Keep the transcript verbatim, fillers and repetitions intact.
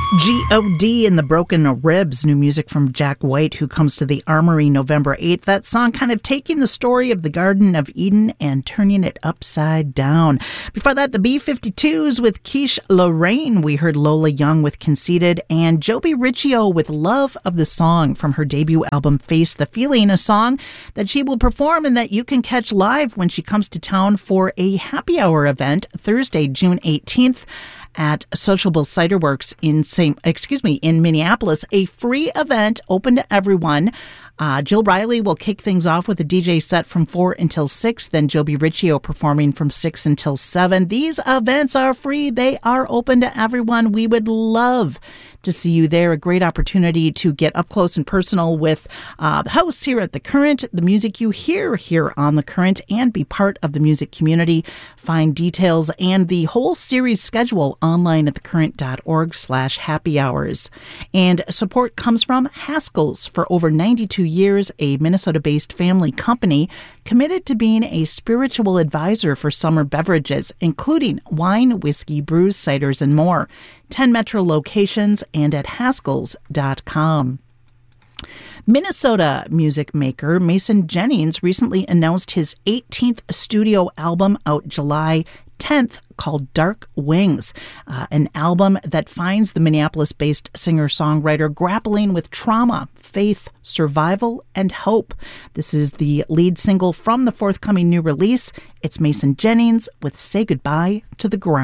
G O D and the Broken Ribs, new music from Jack White, who comes to the Armory November eighth. That song kind of taking the story of the Garden of Eden and turning it upside down. Before that, the B fifty-twos with Quiche Lorraine. We heard Lola Young with Conceited and Joby Riccio with Love of the Song from her debut album Face the Feeling, a song that she will perform and that you can catch live when she comes to town for a happy hour event Thursday, June eighteenth. At Sociable Cider Works in Saint, excuse me, in Minneapolis, a free event open to everyone. Uh, Jill Riley will kick things off with a D J set from four until six, then Joby Riccio performing from six until seven. These events are free. They are open to everyone. We would love to see you there. A great opportunity to get up close and personal with uh, the hosts here at The Current, the music you hear here on The Current, and be part of the music community. Find details and the whole series schedule online at thecurrent.org slash happy hours. And support comes from Haskell's. For over ninety-two years, a Minnesota-based family company committed to being a spiritual advisor for summer beverages, including wine, whiskey, brews, ciders, and more. ten Metro locations and at haskells dot com. Minnesota music maker Mason Jennings recently announced his eighteenth studio album out July tenth called Dark Wings, uh, an album that finds the Minneapolis-based singer-songwriter grappling with trauma, faith, survival, and hope. This is the lead single from the forthcoming new release. It's Mason Jennings with Say Goodbye to the Ground.